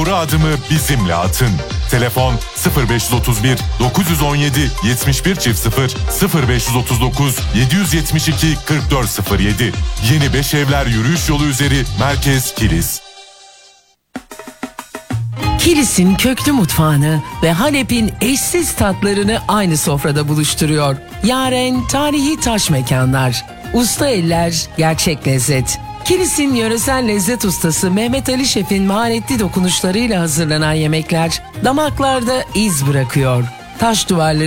doğru adımı bizimle atın. Telefon 0531 917 7100 0539 772 4407. Yeni Beşevler Yürüyüş Yolu üzeri Merkez Kilis. Kilis'in köklü mutfağını ve Halep'in eşsiz tatlarını aynı sofrada buluşturuyor. Yaren tarihi taş mekanlar, usta eller, gerçek lezzet. Kilis'in yöresel lezzet ustası Mehmet Ali Şef'in maharetli dokunuşlarıyla hazırlanan yemekler damaklarda iz bırakıyor. Taş duvarları